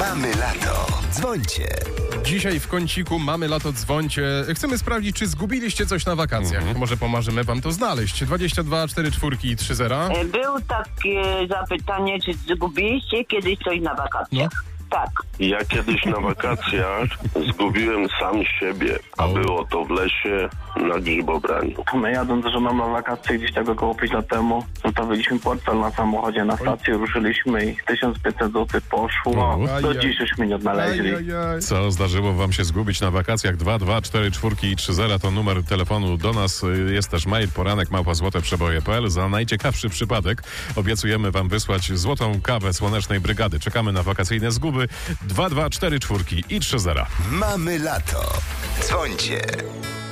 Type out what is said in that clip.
Mamy lato. Dzwońcie. Dzisiaj w kąciku Mamy lato, dzwońcie. Chcemy sprawdzić, czy zgubiliście coś na wakacjach. Może pomożemy wam to znaleźć. 22 44 i 30. Było takie zapytanie, czy zgubiliście kiedyś coś na wakacjach? Tak. Ja kiedyś na wakacjach zgubiłem sam siebie, a było to w lesie na grzybobraniu. My jadąc z żoną na wakacje gdzieś tak około 5 lat temu, zostawiliśmy portfel na samochodzie na stację, ruszyliśmy i 1500 zł poszło. Do dziś żeśmy nie odnaleźli. Co zdarzyło wam się zgubić na wakacjach? 2244 i 30 to numer telefonu do nas. Jest też mail poranek@złoteprzeboje.pl. Za najciekawszy przypadek obiecujemy wam wysłać złotą kawę Słonecznej Brygady. Czekamy na wakacyjne zguby. 2244 i 30. Mamy lato. Dzwońcie.